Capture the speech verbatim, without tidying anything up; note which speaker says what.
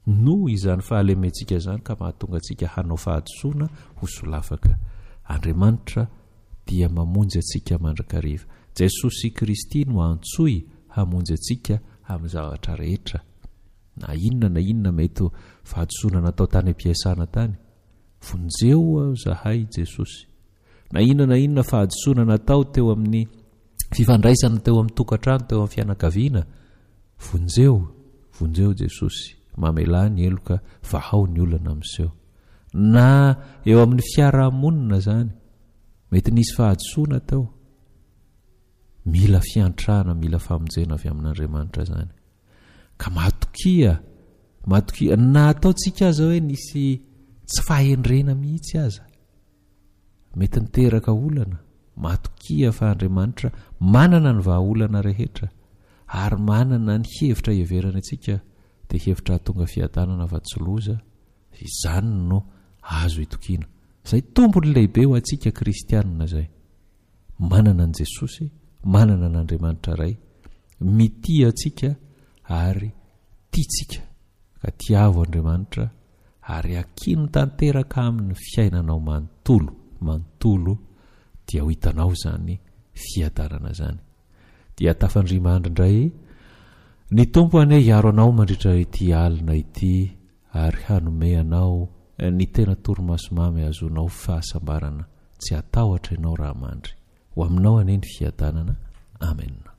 Speaker 1: noho izany fahalementsika zany ka mahatonga antsika hanao fahadisoana ho solafaka. Andriamanitra dia mamonjy antsika mandrakariva. Jesosy Kristy no antsoy hamonjy antsika amin'ny zavatra rehetra. Na inona na inona mety fahadisoana natao tany am-piasana tany, vonjeo aho zahay Jesosy. Na inona na inona fahadisoana natao teo amin'ny fifandraisana teo amin'ny tokantrano, teo amin'ny fianakaviana, vonjeo, vonjeo Jesosy. Mamelany eloka vahao ny olana amin'iseo. Na eo amin'ny fiarahamonina zany, mety nisy fahadisoana tao. Mila fiantrana, mila famonjena avy amin'Andriamanitra zany. Ka matokia, matokia na ataotsika aza hoe nisy tsy fahendrena mihitsy aza, mety niteraka olana, matokia fa Andriamanitra manana ny vahaolana rehetra ary manana ny hevitra heverana antsika, dia hevitra tonga fiadanana fa tsy loza, izany no azo itokiana. Zay tombony lehibe ho antsika kristianina zay. Manana an Jesosy, manana n'Andriamanitra ray, mitia antsika ary tiatsika, ka tiavo Andriamanitra ary akino tanteraka amin'ny fiainanao manontolo, manontolo dia ho hitanao zany fiadanana zany. Dia tafandrimandry indray ny tompo ane hiaro anao mandritra ity alina ity ary hanome anao ny tena torimaso mamy azonao fahasambarana tsy atahotra ianao raha mandry. Ho aminao ane ny fiadanana. Amen.